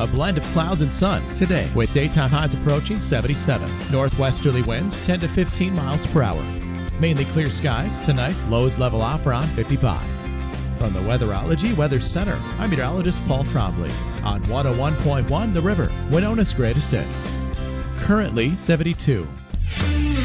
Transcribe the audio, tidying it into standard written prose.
A blend of clouds and sun today with daytime highs approaching 77. Northwesterly winds 10 to 15 miles per hour. Mainly clear skies tonight. Lows level off around 55. From the Weatherology Weather Center, I'm meteorologist Paul Trombley on 101.1 The River, Winona's greatest hits. Currently 72.